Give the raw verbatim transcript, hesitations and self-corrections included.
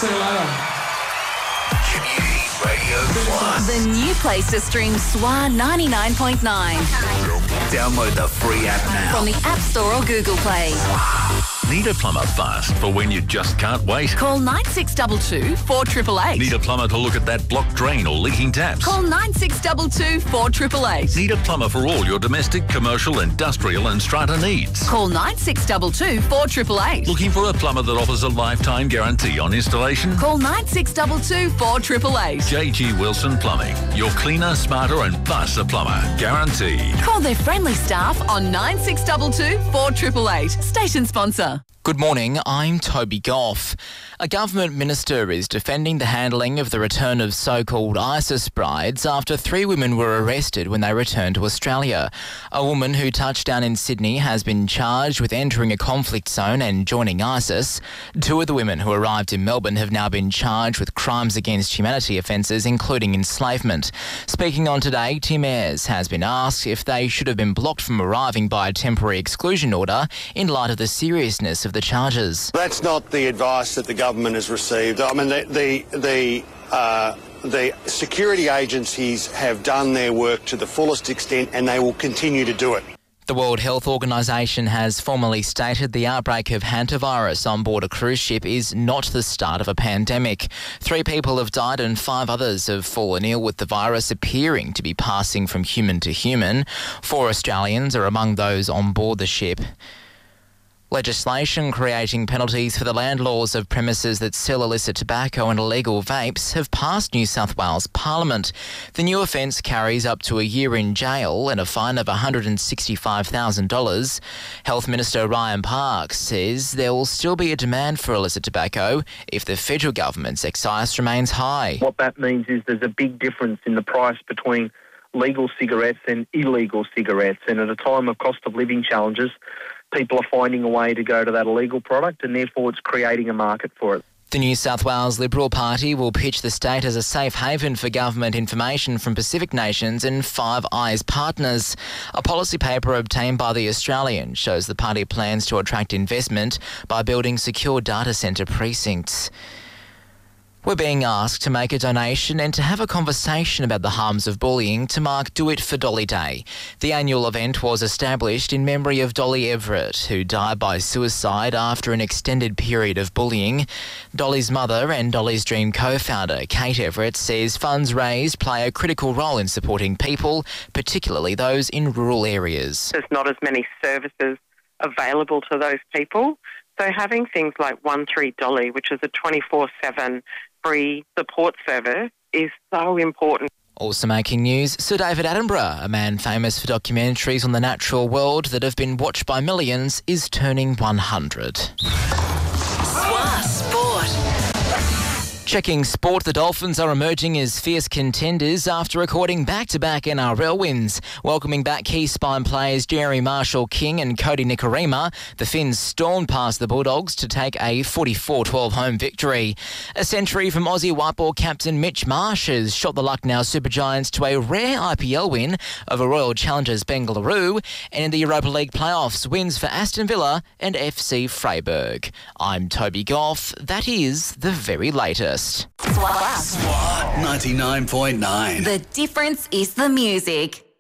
See you later. Community Radio Plus. The new place to stream S W A ninety-nine point nine. Download the free app now. From the App Store or Google Play. Need a plumber fast for when you just can't wait? Call nine six two two, four eight eight eight. Need a plumber to look at that blocked drain or leaking taps? Call nine six two two, four eight eight eight. Need a plumber for all your domestic, commercial, industrial and strata needs? Call nine six two two, four eight eight eight. Looking for a plumber that offers a lifetime guarantee on installation? Call nine six two two, four eight eight eight. J G Wilson Plumbing. Your cleaner, smarter and faster plumber. Guaranteed. Call their friendly staff on nine six two two, four eight eight eight. Station sponsor. Good morning, I'm Toby Goff. A government minister is defending the handling of the return of so-called ISIS brides after three women were arrested when they returned to Australia. A woman who touched down in Sydney has been charged with entering a conflict zone and joining ISIS. Two of the women who arrived in Melbourne have now been charged with crimes against humanity offences, including enslavement. Speaking on Today, Tim Ayres has been asked if they should have been blocked from arriving by a temporary exclusion order in light of the seriousness of the charges. That's not the advice that the government has received. I mean, the the the, uh, the security agencies have done their work to the fullest extent, and they will continue to do it. The World Health Organisation has formally stated the outbreak of hantavirus on board a cruise ship is not the start of a pandemic. Three people have died and five others have fallen ill, with the virus appearing to be passing from human to human. Four Australians are among those on board the ship. Legislation creating penalties for the landlords of premises that sell illicit tobacco and illegal vapes have passed New South Wales Parliament. The new offence carries up to a year in jail and a fine of one hundred sixty-five thousand dollars. Health Minister Ryan Parks says there will still be a demand for illicit tobacco if the federal government's excise remains high. What that means is there's a big difference in the price between legal cigarettes and illegal cigarettes, and at a time of cost of living challenges, people are finding a way to go to that illegal product, and therefore it's creating a market for it. The New South Wales Liberal Party will pitch the state as a safe haven for government information from Pacific nations and Five Eyes partners. A policy paper obtained by The Australian shows the party plans to attract investment by building secure data centre precincts. We're being asked to make a donation and to have a conversation about the harms of bullying to mark Do It for Dolly Day. The annual event was established in memory of Dolly Everett, who died by suicide after an extended period of bullying. Dolly's mother and Dolly's Dream co-founder, Kate Everett, says funds raised play a critical role in supporting people, particularly those in rural areas. There's not as many services available to those people. So having things like one three Dolly, which is a twenty-four seven free support service, is so important. Also making news, Sir David Attenborough, a man famous for documentaries on the natural world that have been watched by millions, is turning one hundred. S W A Sport. Checking sport, the Dolphins are emerging as fierce contenders after recording back-to-back N R L wins. Welcoming back key spine players Jerry Marshall-King and Cody Nikorima, the Finns stormed past the Bulldogs to take a forty-four twelve home victory. A century from Aussie whiteball captain Mitch Marsh has shot the Lucknow Supergiants to a rare I P L win over Royal Challengers Bengaluru, and in the Europa League playoffs, wins for Aston Villa and F C Freiburg. I'm Toby Goff. That is the very latest. S W A. S W A ninety-nine point nine. The difference is the music.